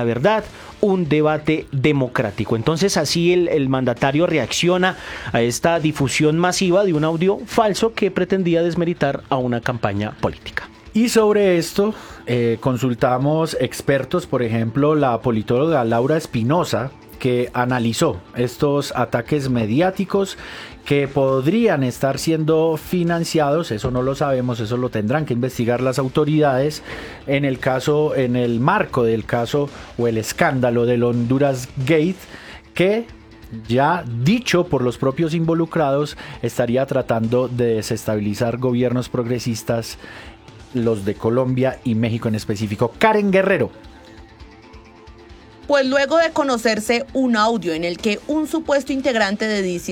la verdad, un debate democrático. Entonces así el mandatario reacciona a esta difusión masiva de un audio falso que pretendía desmeritar a una campaña política. Y sobre esto consultamos expertos, por ejemplo, la politóloga Laura Espinosa, que analizó estos ataques mediáticos que podrían estar siendo financiados, eso no lo sabemos, eso lo tendrán que investigar las autoridades, en el marco del caso o el escándalo del Honduras Gate, que ya dicho por los propios involucrados, estaría tratando de desestabilizar gobiernos progresistas, los de Colombia y México en específico. Karen Guerrero. Pues luego de conocerse un audio en el que un supuesto integrante de